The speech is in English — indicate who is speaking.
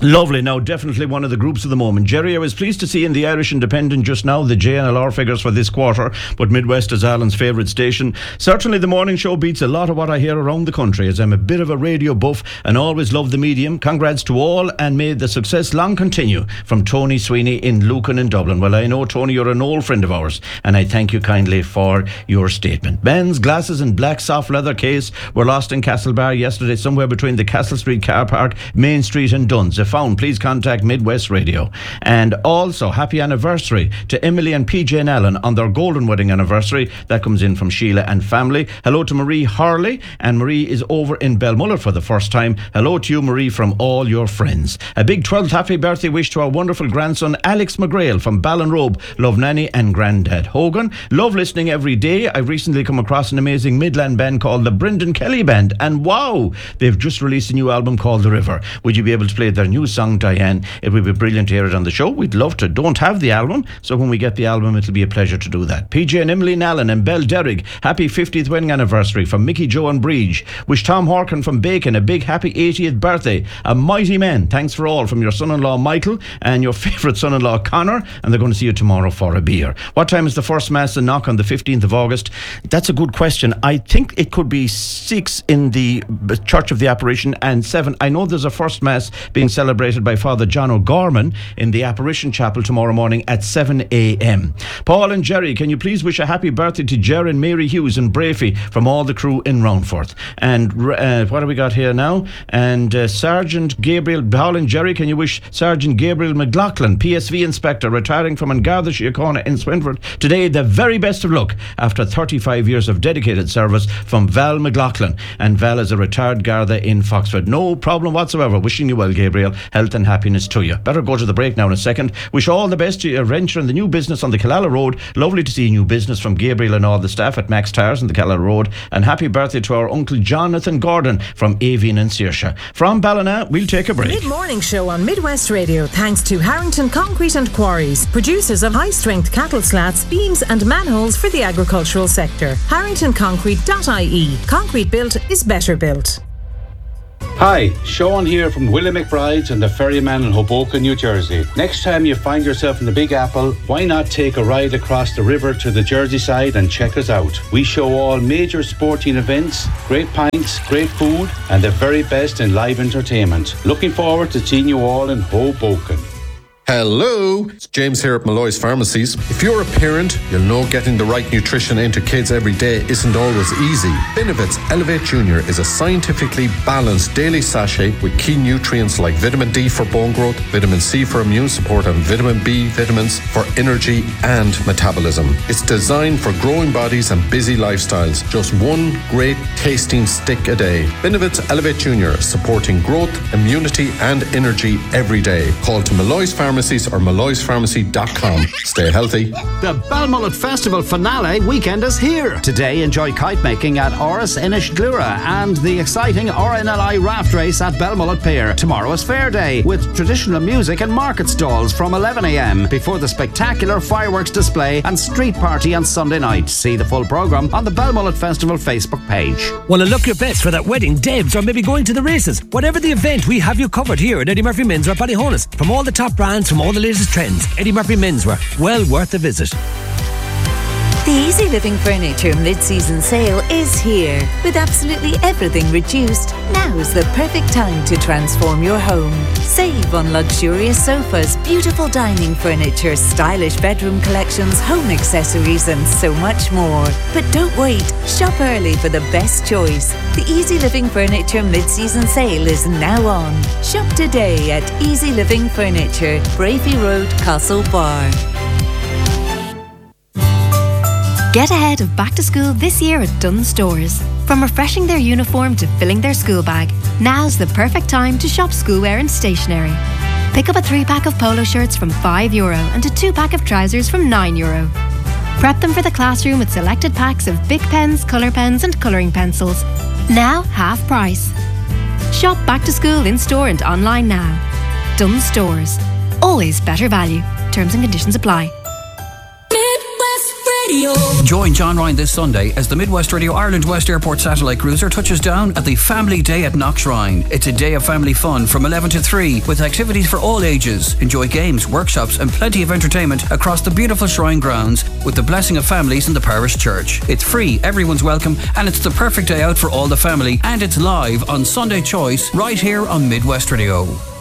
Speaker 1: Lovely. Now, definitely one of the groups of the moment. Jerry, I was pleased to see in the Irish Independent just now the JNLR figures for this quarter, but Midwest is Alan's favourite station. Certainly the morning show beats a lot of what I hear around the country, as I'm a bit of a radio buff and always love the medium. Congrats to all, and may the success long continue. From Tony Sweeney in Lucan in Dublin. Well, I know, Tony, you're an old friend of ours, and I thank you kindly for your statement. Men's glasses and black soft leather case were lost in Castlebar yesterday, somewhere between the Castle Street car park, Main Street and Duns. If found, please contact Midwest Radio. And also, happy anniversary to Emily and PJ and Alan on their golden wedding anniversary. That comes in from Sheila and family. Hello to Marie Harley, and Marie is over in Belmullet for the first time. Hello to you, Marie, from all your friends. A big 12th happy birthday wish to our wonderful grandson Alex McGrail from Ballinrobe. Love Nanny and Grandad Hogan. Love listening every day. I've recently come across an amazing Midland band called the Brendan Kelly Band, and wow, they've just released a new album called The River. Would you be able to play their new song, Diane? It would be brilliant to hear it on the show. We'd love to. Don't have the album, so when we get the album, it'll be a pleasure to do that. PJ and Emily Nallen and Belle Derrig, happy 50th wedding anniversary from Mickey, Joe and Breege. Wish Tom Horkin from Bacon a big happy 80th birthday. A mighty man. Thanks for all from your son-in-law Michael and your favourite son-in-law Connor, and they're going to see you tomorrow for a beer. What time is the first Mass and Knock on the 15th of August? That's a good question. I think it could be 6 in the Church of the Apparition and 7. I know there's a first Mass being celebrated by Father John O'Gorman in the Apparition Chapel tomorrow morning at 7 a.m. Paul and Jerry, can you please wish a happy birthday to Ger and Mary Hughes and Brafey from all the crew in Roundforth? And what have we got here now? And Sergeant Gabriel, Paul and Jerry, can you wish Sergeant Gabriel McLaughlin, PSV Inspector, retiring from Angarda Síochána in Swinford today, the very best of luck after 35 years of dedicated service, from Val McLaughlin. And Val is a retired Garda in Foxford. No problem whatsoever. Wishing you well, Gabriel. Health and happiness to you. Better go to the break now in a second. Wish all the best to your venture in the new business on the Killala Road. Lovely to see new business from Gabriel and all the staff at Max Tires on the Killala Road. And happy birthday to our Uncle Jonathan Gordon from Avian and Saoirse. From Ballina, we'll take a break.
Speaker 2: Mid-morning show on Midwest Radio, thanks to Harrington Concrete and Quarries, producers of high-strength cattle slats, beams and manholes for the agricultural sector. HarringtonConcrete.ie. Concrete built is better built.
Speaker 3: Hi, Sean here from Willie McBride's and the Ferryman in Hoboken, New Jersey. Next time you find yourself in the Big Apple, why not take a ride across the river to the Jersey side and check us out? We show all major sporting events, great pints, great food, and the very best in live entertainment. Looking forward to seeing you all in Hoboken.
Speaker 4: Hello, it's James here at Malloy's Pharmacies. If you're a parent, you'll know getting the right nutrition into kids every day isn't always easy. Benevit's Elevate Junior is a scientifically balanced daily sachet with key nutrients like vitamin D for bone growth, vitamin C for immune support, and vitamin B vitamins for energy and metabolism. It's designed for growing bodies and busy lifestyles. Just one great tasting stick a day. Benevit's Elevate Junior, supporting growth, immunity and energy every day. Call to Malloy's Pharmacies or malloyspharmacy.com. Stay healthy.
Speaker 5: The Balmullet Festival finale weekend is here. Today, enjoy kite making at Oris Inish Glura and the exciting RNLI raft race at Balmullet Pier. Tomorrow is Fair Day with traditional music and market stalls from 11 a.m. before the spectacular fireworks display and street party on Sunday night. See the full programme on the Balmullet Festival Facebook page.
Speaker 6: Well, look your best for that wedding, Debs, or maybe going to the races. Whatever the event, we have you covered here at Eddie Murphy Menswear at Ballyhonus. From all the top brands, from all the latest trends, Eddie Murphy Menswear, well worth a visit.
Speaker 7: The Easy Living Furniture mid-season sale is here. With absolutely everything reduced, now's the perfect time to transform your home. Save on luxurious sofas, beautiful dining furniture, stylish bedroom collections, home accessories and so much more. But don't wait, shop early for the best choice. The Easy Living Furniture mid-season sale is now on. Shop today at Easy Living Furniture, Brafey Road, Castlebar.
Speaker 8: Get ahead of back to school this year at Dunnes Stores. From refreshing their uniform to filling their school bag, now's the perfect time to shop schoolwear and stationery. Pick up a 3-pack of polo shirts from €5 and a 2-pack of trousers from €9. Prep them for the classroom with selected packs of Bic pens, colour pens and colouring pencils. Now half price. Shop back to school in store and online now. Dunnes Stores. Always better value. Terms and conditions apply.
Speaker 9: Midwest Radio.
Speaker 10: Join John Ryan this Sunday as the Midwest Radio Ireland West Airport satellite cruiser touches down at the Family Day at Knockshrine. It's a day of family fun from 11 to 3 with activities for all ages. Enjoy games, workshops and plenty of entertainment across the beautiful shrine grounds with the blessing of families in the parish church. It's free, everyone's welcome, and it's the perfect day out for all the family, and it's live on Sunday Choice right here on Midwest Radio.